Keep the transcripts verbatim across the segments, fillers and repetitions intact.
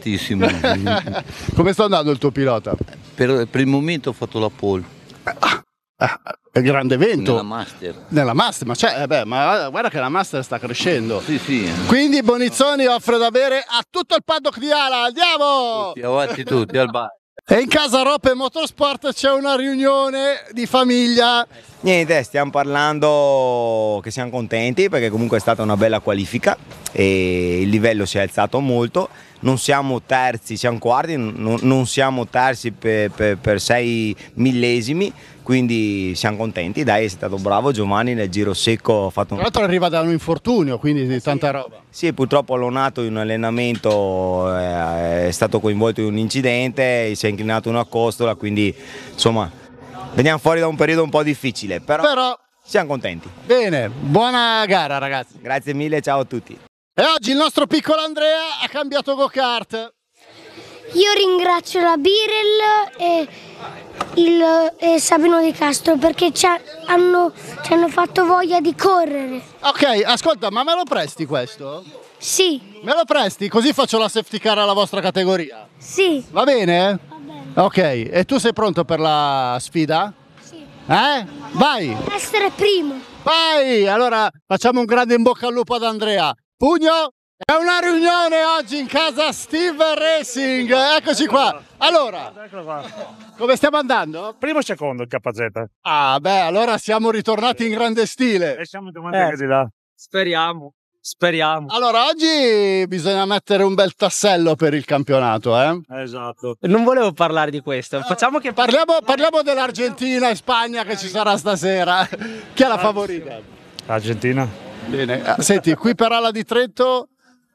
tantissimo. Come sta andando il tuo pilota? Per, per il momento ho fatto la pole. Ah, ah, è un grande evento. Nella Master. Nella Master, ma, cioè, eh beh, ma guarda che la Master sta crescendo. Sì, sì. Quindi Bonizzoni offre da bere a tutto il paddock di Ala. Andiamo! Tutti, avanti tutti, al bar. E in casa Roppe Motorsport c'è una riunione di famiglia. Niente, stiamo parlando che siamo contenti perché comunque è stata una bella qualifica e il livello si è alzato molto. Non siamo terzi, siamo quarti, non, non siamo terzi per, per, per sei millesimi, quindi siamo contenti. Dai, è stato bravo Giovanni nel giro secco. Ha fatto un... Tra l'altro arriva da un infortunio, quindi di tanta roba. Sì, purtroppo l'ho nato in un allenamento, è stato coinvolto in un incidente, si è inclinato una costola, quindi insomma veniamo fuori da un periodo un po' difficile, però, però siamo contenti. Bene, buona gara ragazzi. Grazie mille, ciao a tutti. E oggi il nostro piccolo Andrea ha cambiato go-kart. Io ringrazio la Birel e, il, e Sabino Di Castro perché ci hanno, ci hanno fatto voglia di correre. Ok, ascolta, ma me lo presti questo? Sì. Me lo presti? Così faccio la safety car alla vostra categoria? Sì. Va bene? Va bene. Ok, e tu sei pronto per la sfida? Sì. Eh? Vai! Essere primo. Vai! Allora facciamo un grande in bocca al lupo ad Andrea. Pugno! È una riunione oggi in casa Steve Racing, eccoci qua. Allora, come stiamo andando? Primo e secondo il K Z. Ah beh, allora siamo ritornati in grande stile. E siamo domani eh, di là. Speriamo, speriamo. Allora, oggi bisogna mettere un bel tassello per il campionato, eh? Esatto. Non volevo parlare di questo, facciamo che... Parliamo, parliamo dell'Argentina e Spagna che ci sarà stasera. Chi è la favorita? Argentina. Bene, senti, qui per Ala di Trento...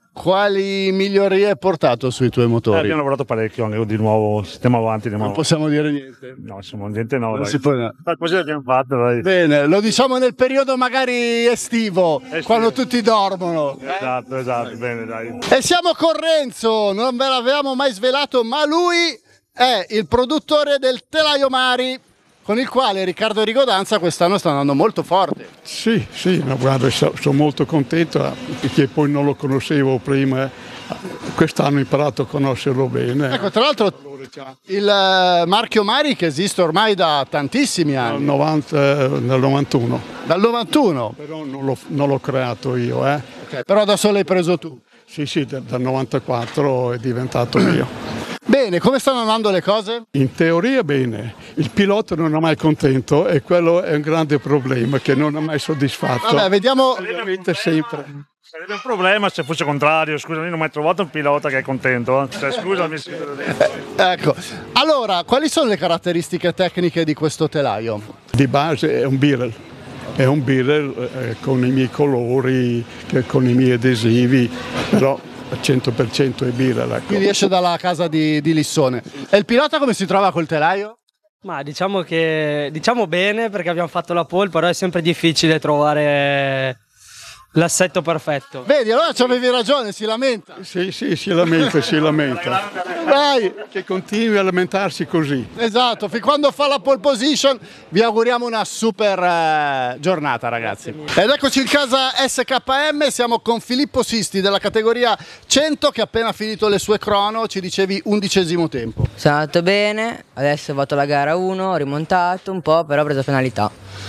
Quali migliorie hai portato sui tuoi motori? Eh, abbiamo lavorato parecchio, anche di nuovo, stiamo avanti. Andiamo... Non possiamo dire niente. No, insomma, niente no. Non si può... Così l'abbiamo fatto, dai. Bene, lo diciamo nel periodo magari estivo, estivo, quando tutti dormono. Esatto, esatto, bene, dai. E siamo con Renzo, non ve l'avevamo mai svelato, ma lui è il produttore del Telaio Mari, con il quale Riccardo Rigodanza quest'anno sta andando molto forte. Sì, sì, ma guarda, sono molto contento perché poi non lo conoscevo prima, quest'anno ho imparato a conoscerlo bene. Ecco, tra l'altro il marchio Mari che esiste ormai da tantissimi anni. Nel, novanta, nel novantuno. Dal novantuno? Però non l'ho creato io, eh. Okay, però adesso l'hai preso tu? Sì, sì, dal novantaquattro è diventato mio. Bene, come stanno andando le cose? In teoria bene, il pilota non è mai contento e quello è un grande problema che non è mai soddisfatto. Vabbè, vediamo. Ovviamente sempre. Sarebbe un problema se fosse contrario, scusa, io non ho mai trovato un pilota che è contento, cioè, scusami. Eh, ecco, allora, quali sono le caratteristiche tecniche di questo telaio? Di base è un Birel, è un Birel eh, con i miei colori, con i miei adesivi, però al cento per cento è Birel. Ecco. Quindi esce dalla casa di, di Lissone. E il pilota come si trova col telaio? Ma diciamo che diciamo bene perché abbiamo fatto la pole, però è sempre difficile trovare l'assetto perfetto. Vedi, allora ci avevi ragione, si lamenta. Sì, sì, si lamenta, si lamenta. Dai, che continui a lamentarsi così. Esatto, fin quando fa la pole position vi auguriamo una super eh, giornata ragazzi. Ed eccoci in casa S K M, siamo con Filippo Sisti della categoria cento che ha appena finito le sue crono, ci dicevi undicesimo tempo. Sono andato bene, adesso ho fatto la gara uno, ho rimontato un po', però ho preso penalità.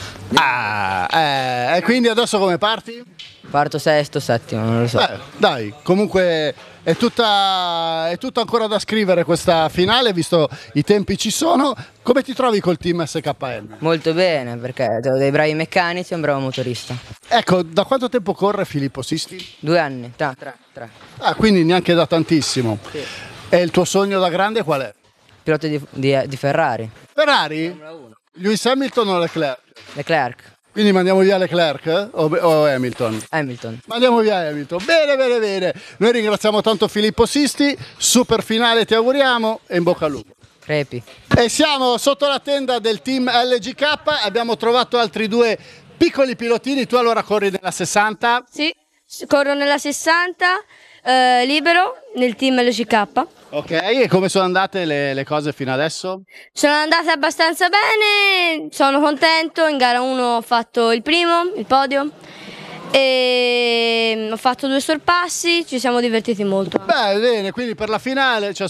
Ah, eh, e quindi adesso come parti? Parto sesto, settimo, non lo so. Eh, dai, comunque è tutta, è tutta ancora da scrivere questa finale, visto i tempi ci sono. Come ti trovi col team S K M? Molto bene, perché ho dei bravi meccanici e un bravo motorista. Ecco, da quanto tempo corre Filippo Sisti? Due anni, tre. tre, tre. Ah, quindi neanche da tantissimo. Sì. E il tuo sogno da grande qual è? Pilota di, di, di Ferrari. Ferrari? Lewis Hamilton o Leclerc? Leclerc. Quindi mandiamo via Leclerc eh? o, o Hamilton? Hamilton. Mandiamo via Hamilton. Bene, bene, bene. Noi ringraziamo tanto Filippo Sisti. Super finale ti auguriamo e in bocca al lupo. Crepi. E siamo sotto la tenda del team L G K. Abbiamo trovato altri due piccoli pilotini. Tu allora corri nella sessanta? Sì, corro nella sessanta, eh, libero nel team L G K. Ok, e come sono andate le, le cose fino adesso? Sono andate abbastanza bene, sono contento, in gara uno ho fatto il primo, il podio, e ho fatto due sorpassi, ci siamo divertiti molto. Beh, bene, quindi per la finale ci